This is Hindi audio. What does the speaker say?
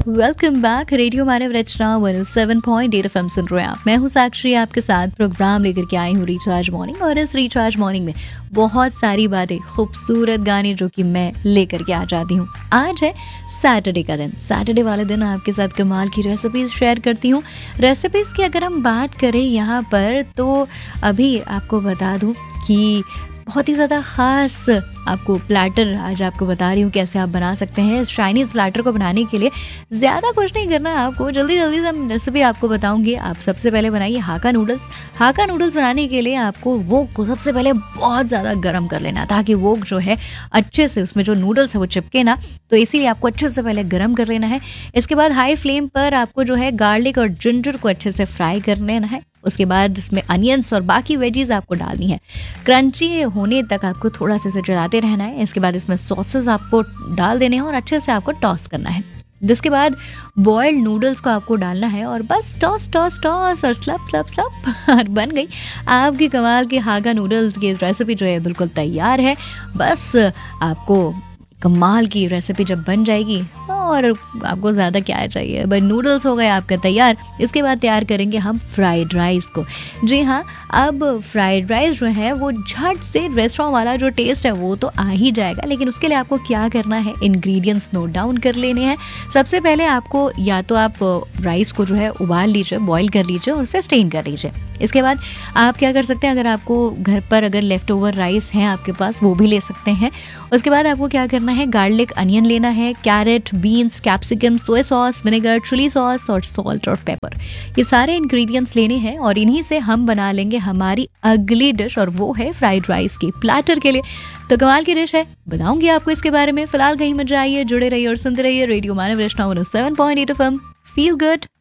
Welcome back. रेडियो मानव रचना 107.8 एफएम सुन रहे हैं आप। मैं हूं साक्षी, आपके साथ प्रोग्राम लेकर के आई हूं रिचार्ज मॉर्निंग। और इस रिचार्ज मॉर्निंग में बहुत सारी बातें, खूबसूरत गाने जो कि मैं लेकर के आ जाती हूं। आज है सैटरडे का दिन। सैटरडे वाले दिन आपके साथ कमाल की रेसिपीज शेयर करती हूँ। रेसिपीज की अगर हम बात करें यहाँ पर, तो अभी आपको बता दूँ कि बहुत ही ज़्यादा ख़ास आपको प्लैटर आज आपको बता रही हूँ कैसे आप बना सकते हैं। इस चाइनीज़ प्लैटर को बनाने के लिए ज़्यादा कुछ नहीं करना है आपको, जल्दी जल्दी से हम रेसिपी आपको बताऊँगी। आप सबसे पहले बनाइए हाका नूडल्स। हाका नूडल्स बनाने के लिए आपको वोक को सबसे पहले बहुत ज़्यादा गर्म कर लेना, ताकि वोक जो है अच्छे से उसमें जो नूडल्स है वो चिपके ना, तो इसीलिए आपको अच्छे से पहले गर्म कर लेना है। इसके बाद हाई फ्लेम पर आपको जो है गार्लिक और जिंजर को अच्छे से फ्राई कर लेना है। उसके बाद इसमें अनियंस और बाकी वेजीज आपको डालनी है। क्रंची होने तक आपको थोड़ा सा इसे चलाते रहना है। इसके बाद इसमें सॉसेस आपको डाल देने हैं और अच्छे से आपको टॉस करना है। जिसके बाद बॉइल्ड नूडल्स को आपको डालना है और बस टॉस टॉस टॉस और स्लप स्लप स्लप और बन गई आपकी कमाल की हाका नूडल्स की रेसिपी जो है बिल्कुल तैयार है। बस आपको कमाल की रेसिपी जब बन जाएगी, और आपको ज़्यादा क्या चाहिए, बस नूडल्स हो गए आपका तैयार। इसके बाद तैयार करेंगे हम फ्राइड राइस को। जी हाँ, अब फ्राइड राइस जो है वो झट से रेस्टोरेंट वाला जो टेस्ट है वो तो आ ही जाएगा, लेकिन उसके लिए आपको क्या करना है, इंग्रेडिएंट्स नोट डाउन कर लेने हैं। सबसे पहले आपको या तो आप राइस को जो है उबाल लीजिए, बॉईल कर लीजिए और उसे स्टेन कर लीजिए। इसके बाद आप क्या कर सकते हैं, अगर आपको घर पर अगर लेफ्ट ओवर राइस हैं आपके पास, वो भी ले सकते हैं। उसके बाद आपको क्या करना है, गार्लिक अनियन लेना है, carat, beans, capsicum, soya sauce, vinegar, chilli sauce और सॉल्ट और पेपर। ये सारे इंग्रेडिएंट्स लेने हैं और इन्हीं से हम बना लेंगे हमारी अगली डिश, और वो है फ्राइड राइस की प्लैटर के लिए। तो कमाल की डिश है, बताऊंगी आपको इसके बारे में। फिलहाल कहीं मत जाइए, जुड़े रहिए और सुनते रहिए रेडियो मानव रचना 107.8 एफएम। Feel good.